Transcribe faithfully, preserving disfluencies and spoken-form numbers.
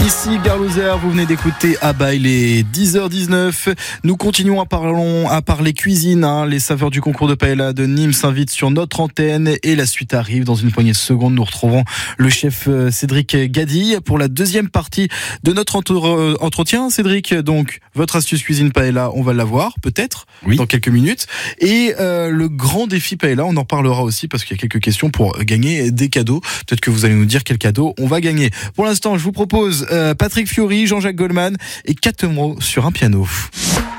Ici Garloser, vous venez d'écouter Abba, il est dix heures dix-neuf. Nous continuons à, parlons, à parler cuisine. Hein. Les saveurs du concours de paella de Nîmes s'invitent sur notre antenne et la suite arrive. Dans une poignée de secondes, nous retrouverons le chef Cédric Gady pour la deuxième partie de notre entre- entretien. Cédric, donc, votre astuce cuisine paella, on va l'avoir peut-être oui. dans quelques minutes. Et euh, le grand défi paella, on en parlera aussi parce qu'il y a quelques questions pour gagner des cadeaux. Peut-être que vous allez nous dire quel cadeau on va gagner. Pour l'instant, je vous propose euh, Patrick Fiori, Jean-Jacques Goldman et quatre mots sur un piano.